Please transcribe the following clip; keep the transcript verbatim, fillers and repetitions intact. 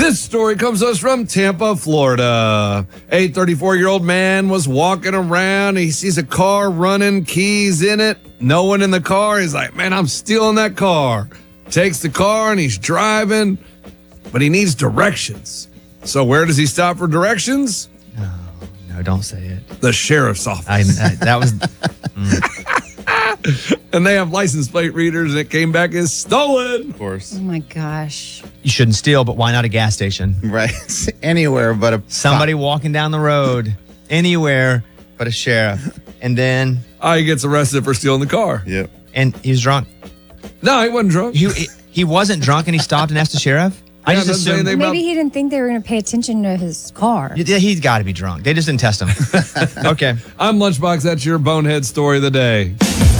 This story comes to us from Tampa, Florida. A thirty-four-year-old man was walking around. He sees a car running, keys in it, no one in the car. He's like, man, I'm stealing that car. Takes the car and he's driving, but he needs directions. So where does he stop for directions? No, no, don't say it. The sheriff's office. I, I that was... Mm. And they have license plate readers, and it came back as stolen. Of course. Oh, my gosh. You shouldn't steal, but why not a gas station? Right. Anywhere but a... Somebody walking down the road, anywhere but a sheriff. And then... Oh, he gets arrested for stealing the car. Yep. And he was drunk. No, he wasn't drunk. He, he, he wasn't drunk and he stopped and asked the sheriff? I Yeah, just doesn't say assumed... anything about- Maybe he didn't think they were going to pay attention to his car. Yeah, he's got to be drunk. They just didn't test him. Okay. I'm Lunchbox. That's your bonehead story of the day.